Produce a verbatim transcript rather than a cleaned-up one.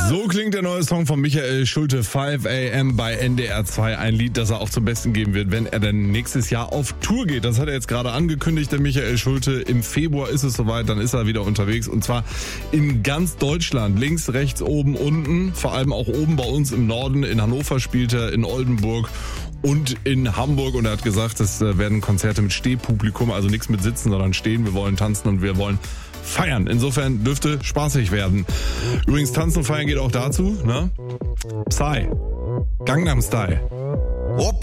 So klingt der neue Song von Michael Schulte, five a m bei N D R zwei. Ein Lied, das er auch zum Besten geben wird, wenn er dann nächstes Jahr auf Tour geht. Das hat er jetzt gerade angekündigt, der Michael Schulte. Im Februar ist es soweit, dann ist er wieder unterwegs. Und zwar in ganz Deutschland. Links, rechts, oben, unten. Vor allem auch oben bei uns im Norden. In Hannover spielt er, in Oldenburg und in Hamburg. Und er hat gesagt, es werden Konzerte mit Stehpublikum, also nichts mit Sitzen, sondern Stehen. Wir wollen tanzen und wir wollen feiern. Insofern dürfte spaßig werden. Übrigens, tanzen und feiern geht auch dazu, ne? Psy. Gangnam Style. Opa.